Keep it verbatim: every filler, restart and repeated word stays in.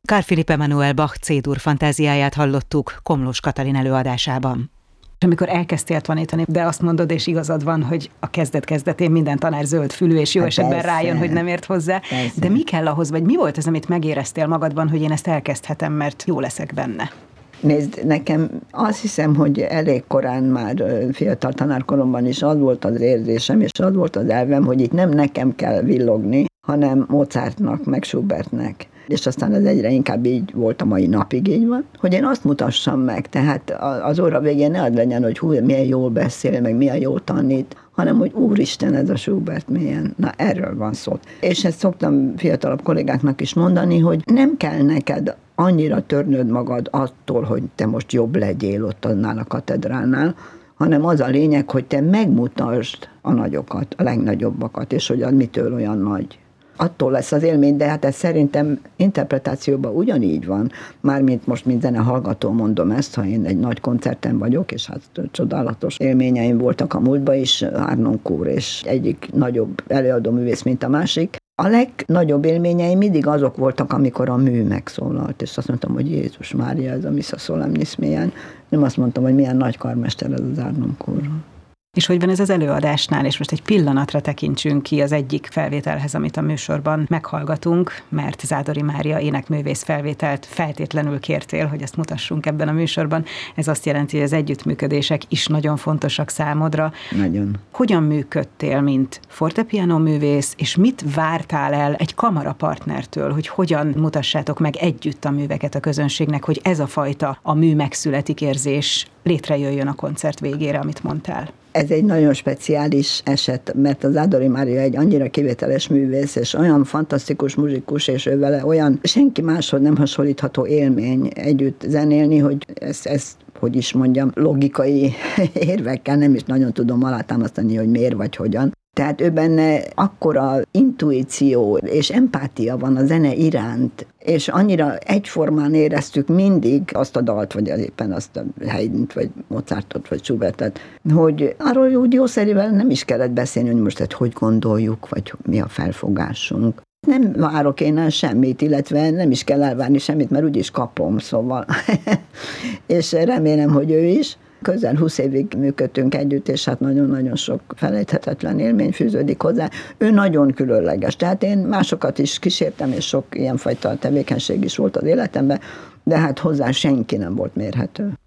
Carl Philipp Emanuel Bach C-dur fantáziáját hallottuk Komlós Katalin előadásában. Amikor elkezdtél tanítani, de azt mondod, és igazad van, hogy a kezdet-kezdetén minden tanár zöldfülű, és jó hát esetben persze. rájön, hogy nem ért hozzá. Persze. De mi kell ahhoz, vagy mi volt ez, amit megéreztél magadban, hogy én ezt elkezdhetem, mert jó leszek benne? Nézd, nekem azt hiszem, hogy elég korán már fiatal tanárkoromban is az volt az érzésem, és az volt az elvem, hogy itt nem nekem kell villogni, hanem Mozartnak, meg Schubertnek. És aztán ez egyre inkább így volt a mai napig, így van, hogy én azt mutassam meg, tehát az óra végén ne az legyen, hogy hú, milyen jól beszél, meg milyen jól tanít, hanem hogy úristen, ez a Schubert milyen. Na, erről van szó. És ezt szoktam fiatalabb kollégáknak is mondani, hogy nem kell neked annyira törnöd magad attól, hogy te most jobb legyél ott annál a katedránál, hanem az a lényeg, hogy te megmutasd a nagyokat, a legnagyobbakat, és hogy az mitől olyan nagy. Attól lesz az élmény, de hát ez szerintem interpretációban ugyanígy van, mármint most mint zenehallgató mondom ezt, ha én egy nagy koncerten vagyok, és hát csodálatos élményeim voltak a múltban is, Harnoncourt és egyik nagyobb előadóművész, mint a másik. A legnagyobb élményeim mindig azok voltak, amikor a mű megszólalt, és azt mondtam, hogy Jézus Mária, ez a Missa Solemnis milyen. Nem azt mondtam, hogy milyen nagy karmester ez az Harnoncourt. És hogy van ez az előadásnál, és most egy pillanatra tekintsünk ki az egyik felvételhez, amit a műsorban meghallgatunk, mert Zádori Mária énekművész felvételt feltétlenül kértél, hogy ezt mutassunk ebben a műsorban. Ez azt jelenti, hogy az együttműködések is nagyon fontosak számodra. Nagyon. Hogyan működtél, mint fortepiano művész, és mit vártál el egy kamarapartnertől, hogy hogyan mutassátok meg együtt a műveket a közönségnek, hogy ez a fajta a mű megszületik érzés létrejöjjön a koncert végére, amit mondtál? Ez egy nagyon speciális eset, mert az Zádori Mária egy annyira kivételes művész, és olyan fantasztikus muzsikus, és ő vele olyan senki máshoz nem hasonlítható élmény együtt zenélni, hogy ezt, ezt hogy is mondjam, logikai érvekkel nem is nagyon tudom alátámasztani, hogy miért vagy hogyan. Tehát ő benne akkora intuíció és empátia van a zene iránt, és annyira egyformán éreztük mindig azt a dalt, vagy éppen azt a Haydnt, vagy Mozartot, vagy Schubertet, hogy arról úgy jószerivel nem is kellett beszélni, hogy most hogy gondoljuk, vagy mi a felfogásunk. Nem várok én el semmit, illetve nem is kell elvárni semmit, mert úgyis kapom, szóval. És remélem, hogy ő is. Közel húsz évig működtünk együtt, és hát nagyon-nagyon sok felejthetetlen élmény fűződik hozzá. Ő nagyon különleges. Tehát én másokat is kísértem, és sok ilyenfajta tevékenység is volt az életemben, de hát hozzá senki nem volt mérhető.